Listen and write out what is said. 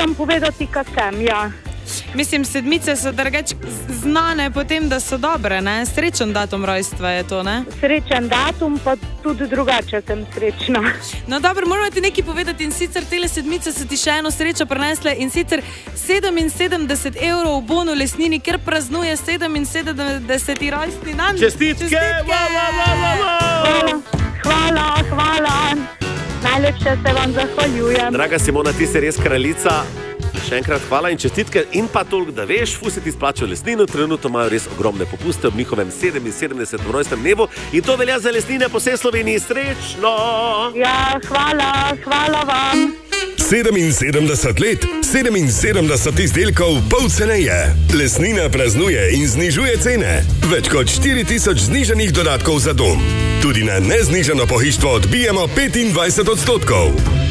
moram povedati, kaj sem, ja. Mislim, sedmice so drugače znane po tem, da so dobre, ne? Srečen datum rojstva je to, ne? Srečen datum, pa tudi drugače sem srečna. No dobro, moramo ti nekaj povedati in sicer tele sedmice so ti še eno srečo prinesle in sicer 77 € v bonu Lesnini, ker praznuje 77. rojstni dan. Čestitke! Hvala. Najlepše se vam zahvaljujem. Draga Simona, ti si res kraljica. Še enkrat hvala in čestitke. In pa toliko, da veš, Fus se ti splača v Lesnino. Trenutno imajo res ogromne popuste ob njihovem 77. rojstnem dnevu. In to velja za Lesnine po vsej Sloveniji. Srečno! Ja, hvala vam. 77 let, 77 izdelkov pol ceneje. Lesnina praznuje in znižuje cene. Več kot 4000 znižanih dodatkov za dom. Tudi na neznižano pohištvo odbijemo 25%.